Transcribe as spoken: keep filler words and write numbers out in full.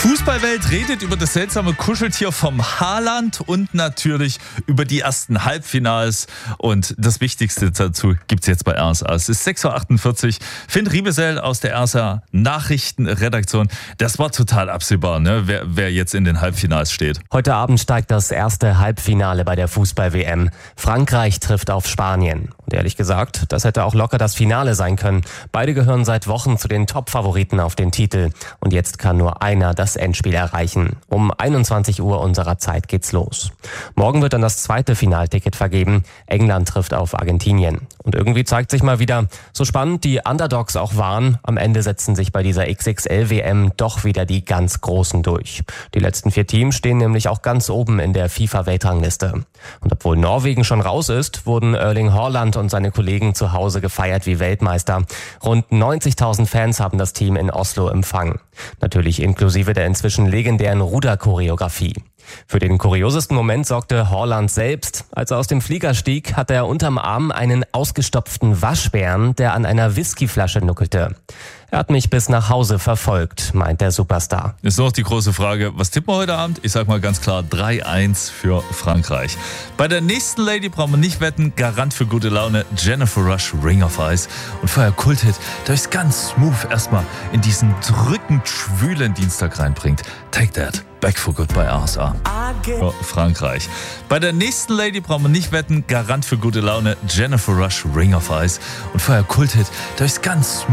Fußballwelt redet über das seltsame Kuscheltier vom Haaland und natürlich über die ersten Halbfinals. Und das Wichtigste dazu gibt's jetzt bei R S A. Es ist sechs Uhr achtundvierzig. Finn Riebesell aus der R S A Nachrichtenredaktion. Das war total absehbar, ne? wer, wer jetzt in den Halbfinals steht. Heute Abend steigt das erste Halbfinale bei der Fußball-W M. Frankreich trifft auf Spanien. Und ehrlich gesagt, das hätte auch locker das Finale sein können. Beide gehören seit Wochen zu den Top-Favoriten auf den Titel. Und jetzt kann nur einer das Endspiel erreichen. Um einundzwanzig Uhr unserer Zeit geht's los. Morgen wird dann das zweite Finalticket vergeben. England trifft auf Argentinien. Und irgendwie zeigt sich mal wieder, so spannend die Underdogs auch waren, am Ende setzen sich bei dieser X X L-W M doch wieder die ganz Großen durch. Die letzten vier Teams stehen nämlich auch ganz oben in der FIFA-Weltrangliste. Und obwohl Norwegen schon raus ist, wurden Erling Haaland und seine Kollegen zu Hause gefeiert wie Weltmeister. Rund neunzigtausend Fans haben das Team in Oslo empfangen. Natürlich inklusive der inzwischen legendären Ruderchoreografie. Für den kuriosesten Moment sorgte Haaland selbst. Als er aus dem Flieger stieg, hatte er unterm Arm einen ausgestopften Waschbären, der an einer Whiskyflasche nuckelte. Er hat mich bis nach Hause verfolgt, meint der Superstar. Ist noch die große Frage, was tippen wir heute Abend? Ich sag mal ganz klar drei eins für Frankreich. Bei der nächsten Lady brauchen wir nicht wetten, Garant für gute Laune, Jennifer Rush, Ring of Ice. Und vorher Kulthit, der euch ganz smooth erstmal in diesen drückend schwülen Dienstag reinbringt. Take that. Back for Good bei R S A. Für Frankreich. Bei der nächsten Lady brauchen wir nicht wetten, Garant für gute Laune, Jennifer Rush, Ring of Ice. Und vorher Kulthit, der euch ganz smooth